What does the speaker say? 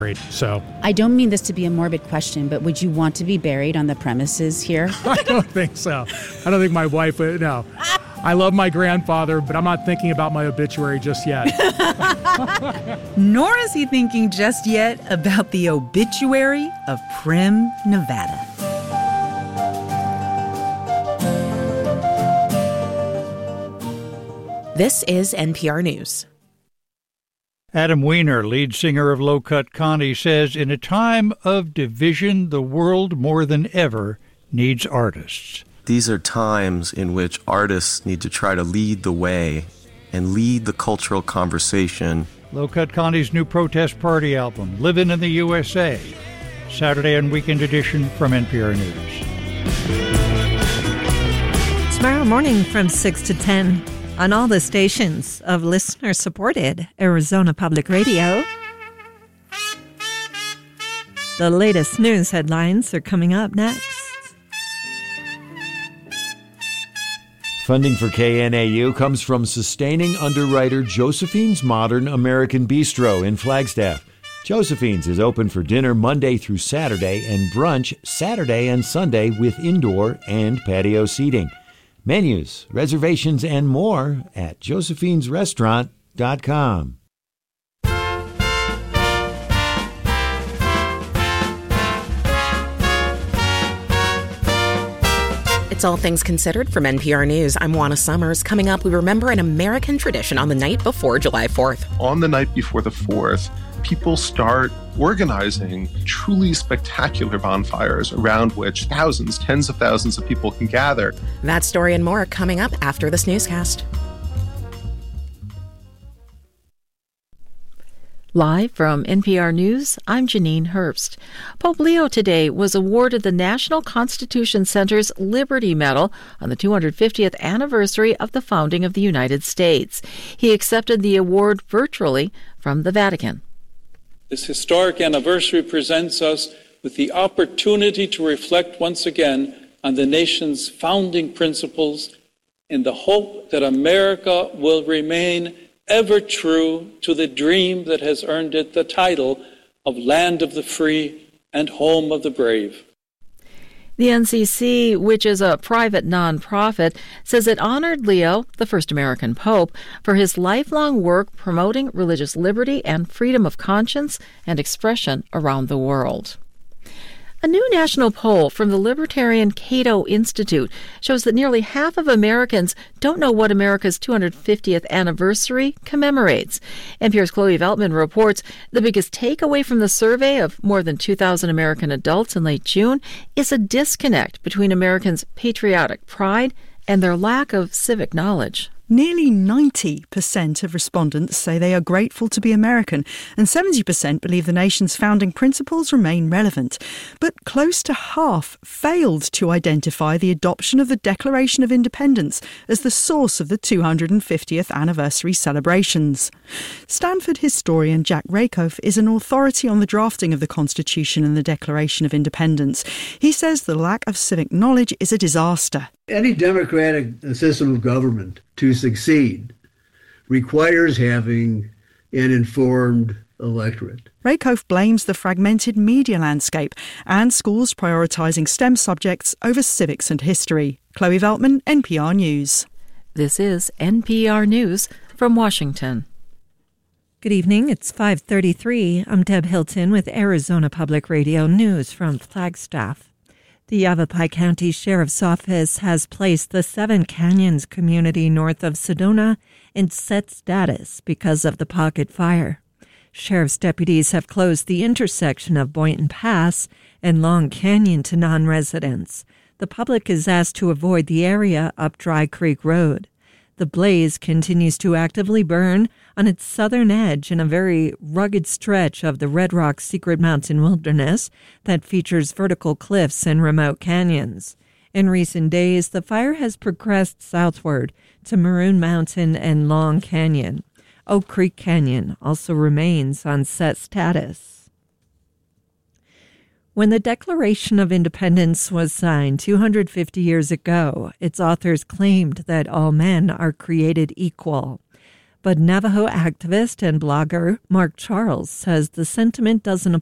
So I don't mean this to be a morbid question, but would you want to be buried on the premises here? I don't think so. I don't think my wife would. No. I love my grandfather, but I'm not thinking about my obituary just yet. Nor is he thinking just yet about the obituary of Primm, Nevada. This is NPR News. Adam Weiner, lead singer of Low Cut Connie, says in a time of division, the world more than ever needs artists. These are times in which artists need to try to lead the way and lead the cultural conversation. Low Cut Connie's new protest party album, Livin' in the USA. Saturday and weekend edition from NPR News. Tomorrow morning from 6 to 10 on all the stations of listener-supported Arizona Public Radio. The latest news headlines are coming up next. Funding for KNAU comes from sustaining underwriter Josephine's Modern American Bistro in Flagstaff. Josephine's is open for dinner Monday through Saturday and brunch Saturday and Sunday with indoor and patio seating. Menus, reservations, and more at josephinesrestaurant.com. It's All Things Considered from NPR News. I'm Juana Summers. Coming up, we remember an American tradition on the night before July 4th. On the night before the 4th, people start organizing truly spectacular bonfires around which thousands, tens of thousands of people can gather. That story and more coming up after this newscast. Live from NPR News, I'm Janine Herbst. Pope Leo today was awarded the National Constitution Center's Liberty Medal on the 250th anniversary of the founding of the United States. He accepted the award virtually from the Vatican. This historic anniversary presents us with the opportunity to reflect once again on the nation's founding principles in the hope that America will remain ever true to the dream that has earned it the title of Land of the Free and Home of the Brave. The NCC, which is a private nonprofit, says it honored Leo, the first American pope, for his lifelong work promoting religious liberty and freedom of conscience and expression around the world. A new national poll from the libertarian Cato Institute shows that nearly half of Americans don't know what America's 250th anniversary commemorates. NPR's Chloe Veltman reports the biggest takeaway from the survey of more than 2,000 American adults in late June is a disconnect between Americans' patriotic pride and their lack of civic knowledge. Nearly 90% of respondents say they are grateful to be American, and 70% believe the nation's founding principles remain relevant. But close to half failed to identify the adoption of the Declaration of Independence as the source of the 250th anniversary celebrations. Stanford historian Jack Rakoff is an authority on the drafting of the Constitution and the Declaration of Independence. He says the lack of civic knowledge is a disaster. Any democratic system of government to succeed requires having an informed electorate. Rakoff blames the fragmented media landscape and schools prioritising STEM subjects over civics and history. Chloe Veltman, NPR News. This is NPR News from Washington. Good evening. It's 5:33. I'm Deb Hilton with Arizona Public Radio News from Flagstaff. The Yavapai County Sheriff's Office has placed the Seven Canyons community north of Sedona in set status because of the Pocket Fire. Sheriff's deputies have closed the intersection of Boynton Pass and Long Canyon to non-residents. The public is asked to avoid the area up Dry Creek Road. The blaze continues to actively burn on its southern edge in a very rugged stretch of the Red Rock Secret Mountain Wilderness that features vertical cliffs and remote canyons. In recent days, the fire has progressed southward to Maroon Mountain and Long Canyon. Oak Creek Canyon also remains on set status. When the Declaration of Independence was signed 250 years ago, its authors claimed that all men are created equal. But Navajo activist and blogger Mark Charles says the sentiment doesn't